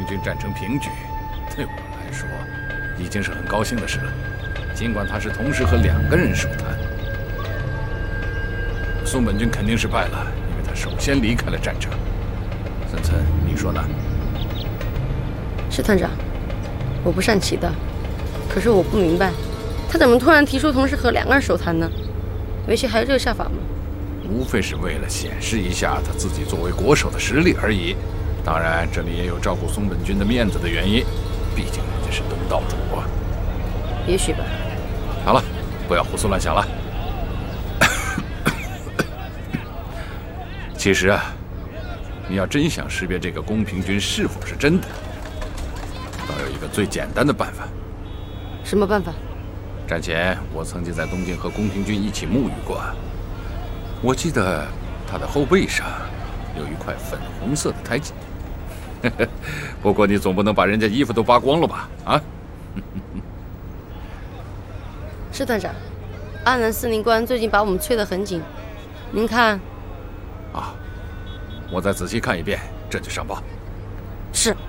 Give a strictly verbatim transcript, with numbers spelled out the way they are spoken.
军战成平局，对我来说已经是很高兴的事了。尽管他是同时和两个人手谈，松本军肯定是败了，因为他首先离开了战场。森森，你说呢？ 是探长，我不善棋的，可是我不明白，他怎么突然提出同时和两个人手谈呢？维奇还有这个下法吗？ 无非是为了显示一下他自己作为国手的实力而已。当然，这里也有照顾松本军的面子的原因，毕竟人家是东道主啊。 也许吧。 好了，不要胡思乱想了。其实啊，你要真想识别这个公平军是否是真的，倒有一个最简单的办法。 什么办法？ 战前我曾经在东京和公平军一起沐浴过，我记得他的后背上有一块粉红色的胎记。不过你总不能把人家衣服都扒光了吧？啊？ 是探长，安南司令官最近把我们催得很紧，您看。 啊，我再仔细看一遍，这就上报。 是。